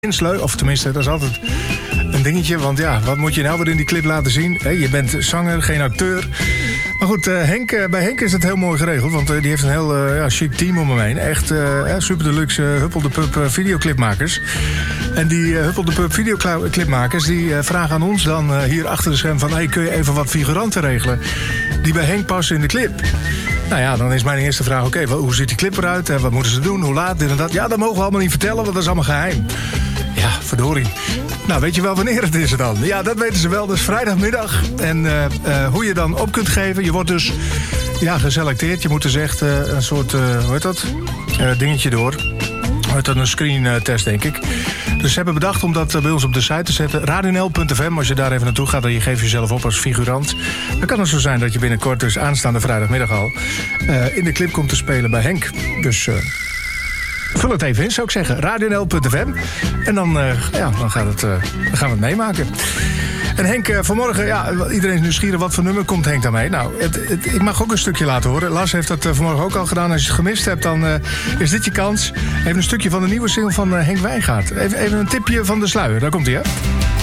Sleu, of tenminste, dat is altijd een dingetje. Want ja, wat moet je nou weer in die clip laten zien? Je bent zanger, geen acteur. Maar goed, bij Henk is het heel mooi geregeld. Want die heeft een heel chic team om hem heen. Echt super deluxe Huppel de Pup videoclipmakers. En die Huppel de Pup videoclipmakers die vragen aan ons dan hier achter de scherm van... Hey, kun je even wat figuranten regelen die bij Henk passen in de clip? Nou ja, dan is mijn eerste vraag, oké, hoe ziet die clip eruit? Wat moeten ze doen? Hoe laat? Dit en dat. Ja, dat mogen we allemaal niet vertellen, want dat is allemaal geheim. Ja, verdorie. Nou, weet je wel wanneer het is dan? Ja, dat weten ze wel. Dus vrijdagmiddag. En hoe je dan op kunt geven. Je wordt dus geselecteerd. Je moet dus echt een soort, hoe heet dat? Dingetje door. Hoe heet dat? Een screen test, denk ik. Dus ze hebben bedacht om dat bij ons op de site te zetten. radionl.fm, als je daar even naartoe gaat... en je geeft jezelf op als figurant. Dan kan het zo zijn dat je binnenkort, dus aanstaande vrijdagmiddag al... in de clip komt te spelen bij Henk. Dus... vul het even in, zou ik zeggen. radionl.fm. En dan gaan we het meemaken. En Henk, vanmorgen, iedereen is nieuwsgierig. Wat voor nummer komt Henk daarmee? Nou, ik mag ook een stukje laten horen. Lars heeft dat vanmorgen ook al gedaan. Als je het gemist hebt, dan is dit je kans. Even een stukje van de nieuwe single van Henk Wijngaard. Even een tipje van de sluier. Daar komt hij, hè?